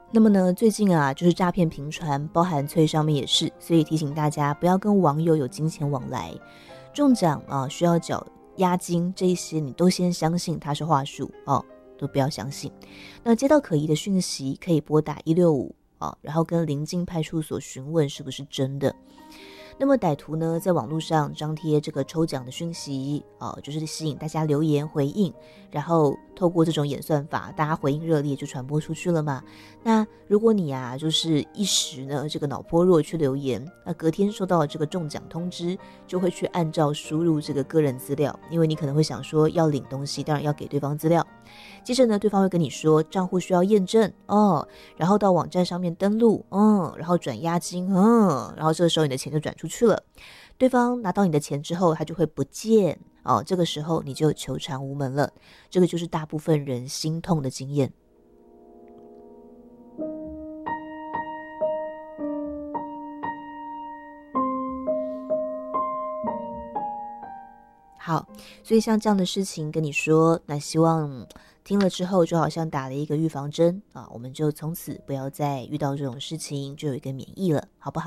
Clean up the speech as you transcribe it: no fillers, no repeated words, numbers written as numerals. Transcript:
那么呢，最近啊，就是诈骗频传，包含脆上面也是，所以提醒大家不要跟网友有金钱往来。中奖啊，需要缴押金，这一些你都先相信它是话术哦，都不要相信。那接到可疑的讯息，可以拨打165啊，然后跟邻近派出所询问是不是真的。那么歹徒呢，在网络上张贴这个抽奖的讯息，就是吸引大家留言回应，然后透过这种演算法，大家回应热烈就传播出去了嘛。那如果你啊，就是一时呢这个脑波弱去留言，那隔天收到了这个中奖通知，就会去按照输入这个个人资料，因为你可能会想说要领东西，当然要给对方资料。接着呢，对方会跟你说账户需要验证哦，然后到网站上面登录，然后转押金，然后这个时候你的钱就转出去了。对方拿到你的钱之后，他就会不见哦，这个时候你就求偿无门了。这个就是大部分人心痛的经验。好，所以像这样的事情跟你说，那希望听了之后就好像打了一个预防针啊，我们就从此不要再遇到这种事情，就有一个免疫了，好不好？